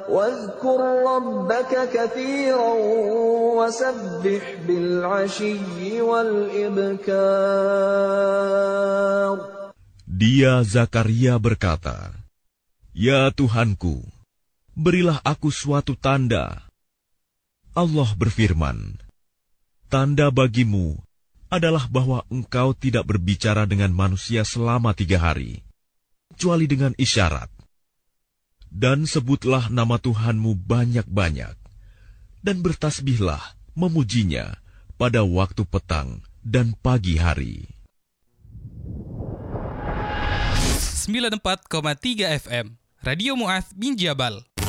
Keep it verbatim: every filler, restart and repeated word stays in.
واذكر ربك كثيرا وسبح بالعشي والإبكار. Dia Zakaria berkata, "Ya Tuhanku, berilah aku suatu tanda." Allah berfirman, "Tanda bagimu adalah bahwa engkau tidak berbicara dengan manusia selama tiga hari, kecuali dengan isyarat. Dan sebutlah nama Tuhanmu banyak-banyak, dan bertasbihlah memujinya pada waktu petang dan pagi hari." sembilan puluh empat koma tiga F M Radio Mu'adz bin Jabal.